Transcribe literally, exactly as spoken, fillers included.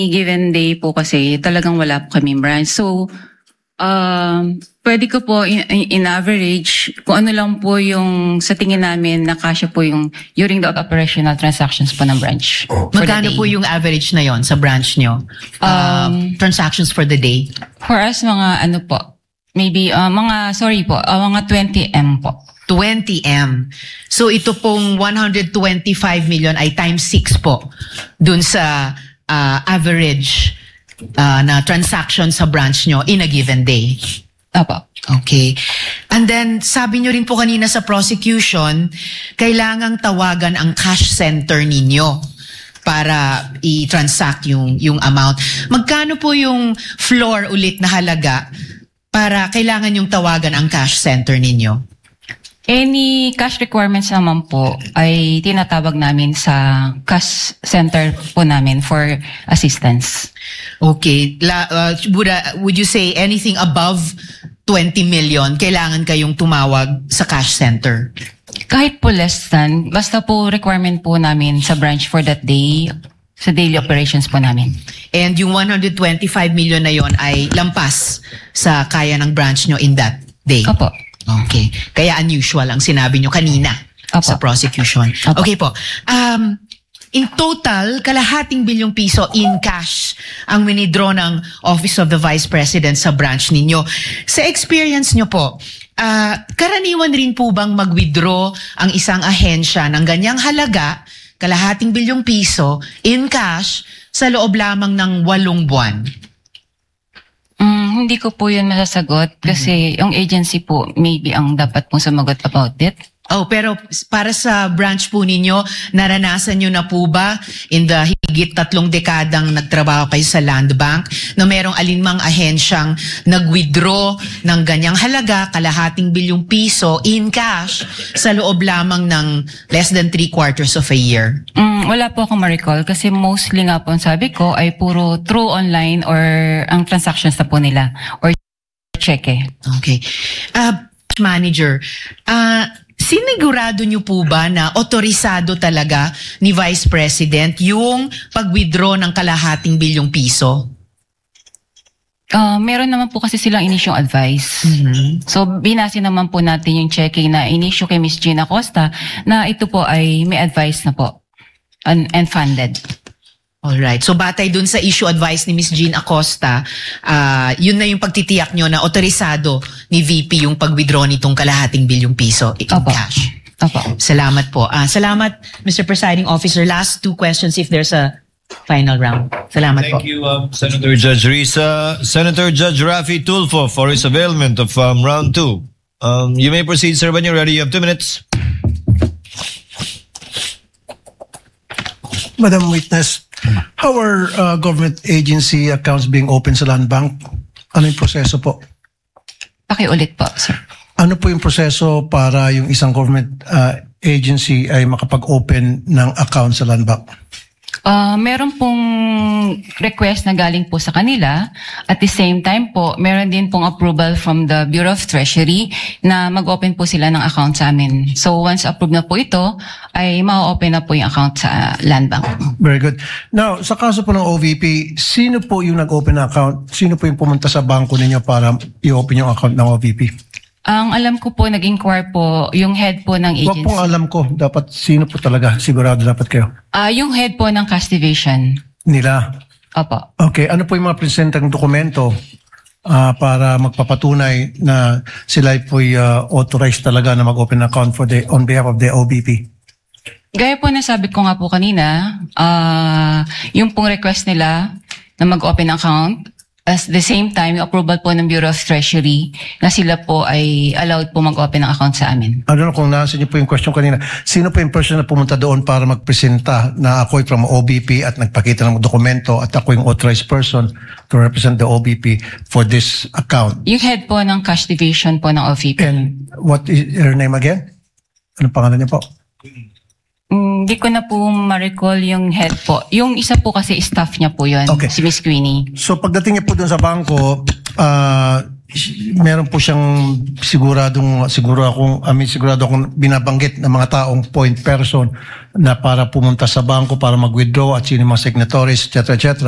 given day po kasi talagang wala po kami branch. So, um, pwede ko po in, in average, kung ano lang po yung sa tingin namin na kasya po yung during the operational transactions po ng branch. for the Magkano day. po yung average na yon sa branch nyo? Um, transactions for the day? For us, mga ano po, maybe, uh, mga, sorry po, uh, mga twenty M po. twenty M. So ito pong one hundred twenty-five million ay times six po dun sa uh, average uh, na transaction sa branch nyo in a given day. Apo. Okay. And then, sabi nyo rin po kanina sa prosecution, kailangang tawagan ang cash center ninyo para i-transact yung, yung amount. Magkano po yung floor ulit na halaga para kailangan yung tawagan ang cash center ninyo? Any cash requirements naman po ay tinatawag namin sa cash center po namin for assistance. Okay. La, uh, would, uh, would you say anything above twenty million, kailangan kayong tumawag sa cash center? Kahit po less than, basta po requirement po namin sa branch for that day, sa daily operations po namin. And yung one hundred twenty-five million na yon ay lampas sa kaya ng branch nyo in that day? Opo. Okay. Kaya unusual ang sinabi nyo kanina Opo. sa prosecution. Opo. Okay po. Um, in total, kalahating bilyong piso in cash ang winidraw ng Office of the Vice President sa branch ninyo. Sa experience nyo po, uh, karaniwan rin po bang mag-withdraw ang isang ahensya ng ganyang halaga, kalahating bilyong piso, in cash, sa loob lamang ng walong buwan? Mm, hindi ko po yun masasagot kasi yung agency po maybe ang dapat pong sumagot about it. Oh, pero para sa branch po ninyo, naranasan nyo na po ba in the higit tatlong dekadang nagtrabaho kayo sa Land Bank na merong alinmang ahensyang nag-withdraw ng ganyang halaga, kalahating bilyong piso in cash sa loob lamang ng less than three quarters of a year? Mm, wala po akong ma-recall kasi mostly nga po ang sabi ko ay puro through online or ang transactions na po nila or cheque. Okay. Uh, manager, uh, sinigurado niyo po ba na otorisado talaga ni Vice President yung pag-withdraw ng kalahating bilyong piso? Uh, meron naman po kasi silang inisyong advice. Mm-hmm. So, binase naman po natin yung checking na inisyo kay Miss Gina Costa na ito po ay may advice na po and, and funded. Alright. So, batay dun sa issue advice ni Miss Jean Acosta, uh, yun na yung pagtitiyak nyo na otorisado ni V P yung pag-withdraw nitong kalahating bilyong piso in Opo. cash. Opo. Salamat po. Uh, salamat, Mister Presiding Officer. Last two questions if there's a final round. Salamat Thank po. you, um, Senator Judge Risa. Senator Judge Rafi Tulfo for his availment of um, round two. Um, you may proceed, sir, when you're ready. You have two minutes. Madam Witness, how are uh, government agency accounts being opened sa Land Bank? Ano yung proseso po? Pakiulit po, sir. Ano po yung proseso para yung isang government uh, agency ay makapag-open ng account sa Land Bank? Uh, meron pong request na galing po sa kanila. At the same time po, meron din pong approval from the Bureau of Treasury na mag-open po sila ng account sa amin. So once approved na po ito, ay ma-open na po yung account sa Land Bank. Very good. Now, sa kaso po ng O V P, sino po yung nag-open ng account? Sino po yung pumunta sa bangko ninyo para i-open yung account ng O V P? Ang alam ko po, nag-inquire po yung head po ng Huwag agency. pong alam ko. Dapat sino po talaga? Sigurado dapat kayo. Ah, yung head po ng cash division. Nila. Opo. Okay. Ano po yung mga presentang dokumento uh, para magpapatunay na sila po uh, authorized talaga na mag-open account for the on behalf of the O V P? Gaya po na sabi ko nga po kanina, ah, yung pong request nila na mag-open account, at the same time, yung approval po ng Bureau of Treasury na sila po ay allowed po mag-open ng account sa amin. I don't know kung nasa niyo po yung question kanina. Sino po yung person na pumunta doon para magpresenta na ako'y from O B P at nagpakita ng dokumento at ako yung authorized person to represent the O B P for this account? Yung head po ng cash division po ng O V P. And what is her name again? Anong pangalan niya po? Hindi ko na po ma-recall yung head po. Yung isa po kasi staff niya po yun, Okay. si Miss Queenie. So pagdating niya po doon sa bangko, ah, meron po siyang siguradong, siguro akong, I mean, sigurado akong binabanggit ng mga taong point person na para pumunta sa bangko para mag-withdraw at sino yung mga signatories, et cetera, et cetera.